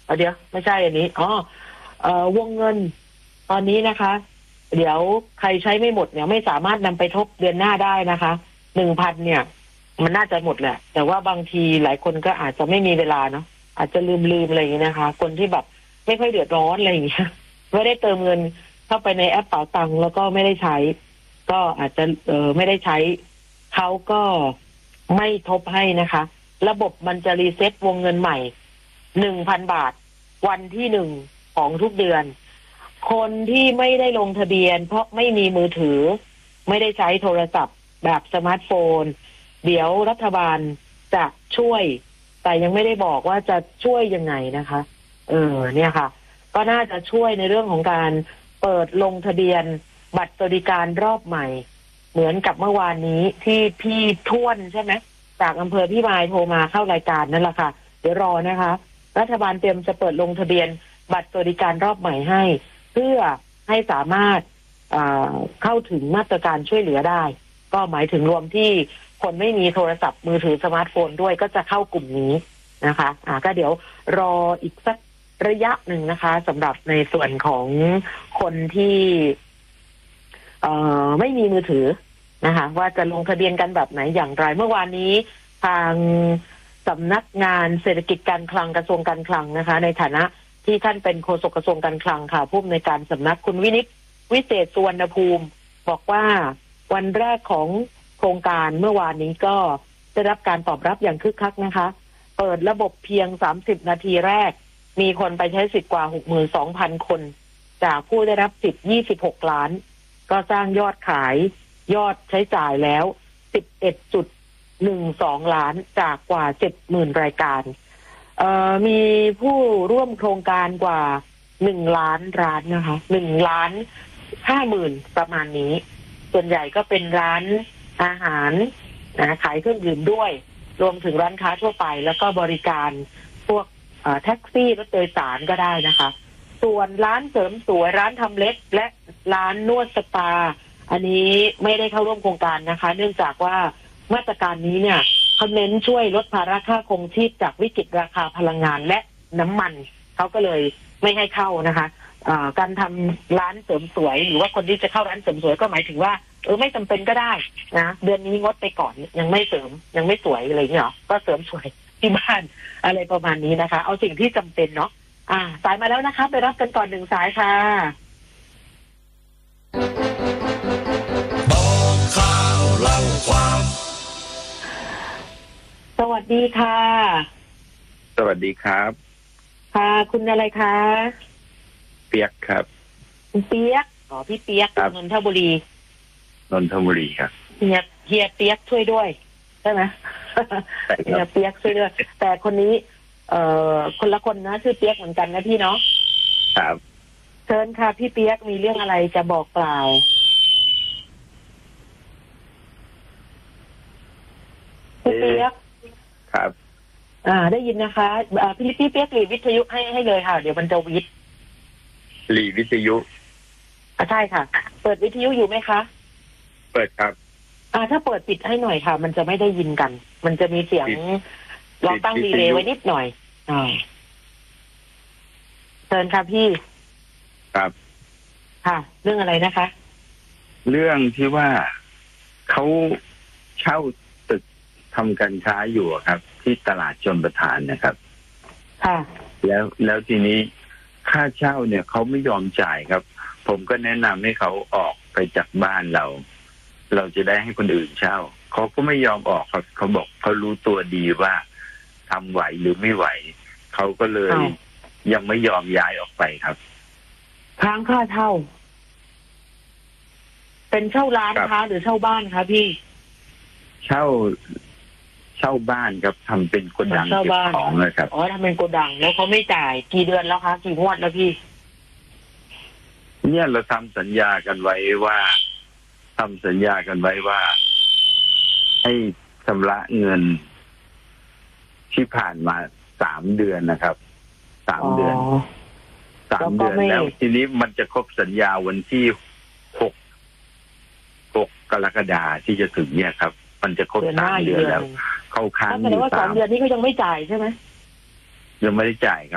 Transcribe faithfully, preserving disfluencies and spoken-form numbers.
เดี๋ยวไม่ใช่อันนี้อ๋อเอ่อวงเงินตอนนี้นะคะเดี๋ยวใครใช้ไม่หมดเนี่ยไม่สามารถนำไปทบเดือนหน้าได้นะคะหนึ่งพันเนี่ยมันน่าจะหมดแหละแต่ว่าบางทีหลายคนก็อาจจะไม่มีเวลาเนาะอาจจะลืมลืมอะไรอย่างนี้นะคะคนที่แบบไม่ค่อยเดือดร้อนอะไรอย่างเงี้ยไม่ได้เติมเงินเข้าไปในแอปเป๋าตังค์แล้วก็ไม่ได้ใช้ก็อาจจะเออไม่ได้ใช้เขาก็ไม่ทบให้นะคะระบบมันจะรีเซ็ตวงเงินใหม่หนึ่งพันบาทวันที่หนึ่งของทุกเดือนคนที่ไม่ได้ลงทะเบียนเพราะไม่มีมือถือไม่ได้ใช้โทรศัพท์แบบสมาร์ทโฟนเดี๋ยวรัฐบาลจะช่วยแต่ยังไม่ได้บอกว่าจะช่วยยังไงนะคะเออเนี่ยค่ะก็น่าจะช่วยในเรื่องของการเปิดลงทะเบียนบัตรสวัสดิการรอบใหม่เหมือนกับเมื่อวานนี้ที่พี่ท้วนใช่ไหมจากอำเภอพี่มายโทรมาเข้ารายการนั่นแหละค่ะเดี๋ยวรอนะคะรัฐบาลเตรียมจะเปิดลงทะเบียนบัตรสวัสดิการรอบใหม่ให้เพื่อให้สามารถเข้าถึงมาตรการช่วยเหลือได้ก็หมายถึงรวมที่คนไม่มีโทรศัพท์มือถือสมาร์ทโฟนด้วยก็จะเข้ากลุ่มนี้นะคะอ่าก็เดี๋ยวรออีกสักระยะหนึ่งนะคะสำหรับในส่วนของคนที่เอ่อไม่มีมือถือนะคะว่าจะลงทะเบียนกันแบบไหนอย่างไรเมื่อวานนี้ทางสำนักงานเศรษฐกิจการคลังกระทรวงการคลังนะคะในฐานะที่ท่านเป็นโฆษกกระทรวงการคลังค่ะผู้อำนวยการสำนักคุณวินิจวิเศษสุวรรณภูมิบอกว่าวันแรกของโครงการเมื่อวานนี้ก็ได้รับการตอบรับอย่างคึกคักนะคะเปิดระบบเพียงสามสิบนาทีแรกมีคนไปใช้สิทธิ์กว่า หกหมื่นสองพัน คนจากผู้ได้รับสิทธิ์ยี่สิบหกล้านก็สร้างยอดขายยอดใช้จ่ายแล้ว สิบเอ็ดจุดหนึ่งสอง ล้านจากกว่า เจ็ดหมื่น รายการเอ่อมีผู้ร่วมโครงการกว่าหนึ่งล้านร้านนะคะหนึ่งล้านห้าหมื่นประมาณนี้ส่วนใหญ่ก็เป็นร้านอาหารนะขายเครื่องดื่มด้วยรวมถึงร้านค้าทั่วไปแล้วก็บริการพวกแท็กซี่รถโดยสารก็ได้นะคะส่วนร้านเสริมสวยร้านทำเล็บและร้านนวดสปาอันนี้ไม่ได้เข้าร่วมโครงการนะคะเนื่องจากว่ามาตรการนี้เนี่ยเขาเน้นช่วยลดภาระค่าครองชีพจากวิกฤตราคาพลังงานและน้ำมันเขาก็เลยไม่ให้เข้านะคะการทำร้านเสริมสวยหรือว่าคนที่จะเข้าร้านเสริมสวยก็หมายถึงว่าเออไม่จำเป็นก็ได้นะเดือนนี้งดไปก่อนยังไม่เสริมยังไม่สวยอะไรอย่างเงี้ยหรอก็เสริมสวยที่บ้านอะไรประมาณนี้นะคะเอาสิ่งที่จำเป็นเนาะอ่าสายมาแล้วนะคะไปรับกันก่อนหนึ่งสายค่ะบอกข่าวเล่าความสวัสดีค่ะสวัสดีครับค่ะคุณอะไรคะเปียกครับคุณเปียกอ๋อพี่เปียกนนทบุรีนนทบุรีครับเฮียเฮียเปียกช่วยด้วยใช่ไหมเฮียเปียกช่วยด้วยแต่คนนี้เอ่อคนละคนนะชื่อเปียกเหมือนกันนะพี่เนาะครับเชิญค่ะพี่เปียกมีเรื่องอะไรจะบอกกล่าวพี่เปียกครับอ่าได้ยินนะคะอ่าพี่พี่เปียกหลีวิทยุให้ให้เลยค่ะเดี๋ยวมันจะวิทย์หลีวิทยุอ่าใช่ค่ะเปิดวิทยุอยู่ไหมคะเปิดครับอ่าถ้าเปิดปิดให้หน่อยค่ะมันจะไม่ได้ยินกันมันจะมีเสียงเราตั้งดีเลย์ไว้นิดหน่อยอ่าเชิญค่ะพี่ครับค่ะเรื่องอะไรนะคะเรื่องที่ว่าเขาเช่าตึกทำการค้าอยู่ครับที่ตลาดชลประทานนะครับค่ะแล้วแล้วทีนี้ค่าเช่าเนี่ยเขาไม่ยอมจ่ายครับผมก็แนะนำให้เขาออกไปจากบ้านเราเราจะได้ให้คนอื่นเช่าเขาก็ไม่ยอมออกครับเขาบอกเขารู้ตัวดีว่าทำไหวหรือไม่ไหวเขาก็เลยยังไม่ยอมย้ายออกไปครับค้างค่าเช่าเป็นเช่าร้านคะหรือเช่าบ้านคะพี่เช่าเช่าบ้านครับทำเป็นโกดังเก็บของนะครับอ๋อทำเป็นโกดังแล้วเขาไม่จ่ายกี่เดือนแล้วคะกี่งวดแล้วพี่เนี่ยเราทำสัญญากันไว้ว่าทำสัญญากันไว้ว่าให้ชำระเงินที่ผ่านมาสามเดือนนะครับสามเดือนสามเดือนแล้วทีนี้มันจะครบสัญญาวันที่หกหกกรกฎาคมที่จะถึงเนี่ยครับมันจะครบสามเดือนแล้วเขาค้างอยู่สามเดือนนี้ก็ยังไม่จ่ายใช่ไหมยังไม่ได้จ่ายครับ